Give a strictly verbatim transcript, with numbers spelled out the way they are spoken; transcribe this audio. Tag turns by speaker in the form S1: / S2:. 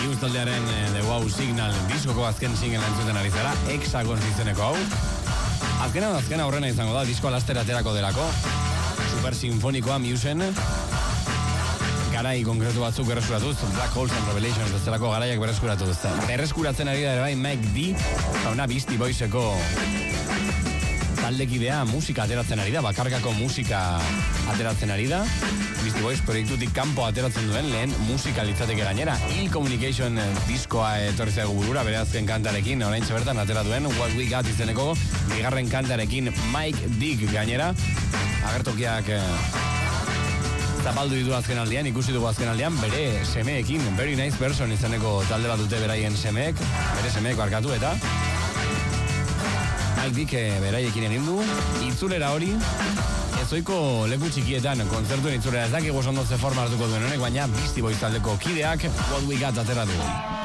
S1: News taldearen The Wow Signal diskoko azken single entzuten ari zara, Hexagon izeneko hau. Azkena, azkena horrena izango da, diskoa laster aterako delako. Super sinfonikoa Museen. Garai konkretu batzuk berreskuratuz, Black Holes and Revelations bezalako garaiak berreskuratuz. Berreskuratzen ari da ere bai Mike D, zauna Beastie Boyseko taldekidea musika ateratzen ari da, bakarkako musika ateratzen ari da. Beastie Boys proiektutik kanpo ateratzen duen lehen musika litzateke gainera. Ill Communication diskoa etorri zaigu burura, bere azken kantarekin, oraintxe bertan atera duen What We Got izeneko bigarren kantarekin Mike Dick gainera. Agertokiak zapaldu ditu azken aldean, ikusi dugu azken aldean, bere semeekin, Very Nice Person izeneko talde bat dute beraien semeek, bere semeek barkatu eta Mike Dick beraiekin egin du, itzulera hori, ezoiko leku txikietan, kontzertuen itzulera ez dakigu oso ondo ze forma hartuko duen honek, baina Beastie Boys taldeko kideak What We Got atera du.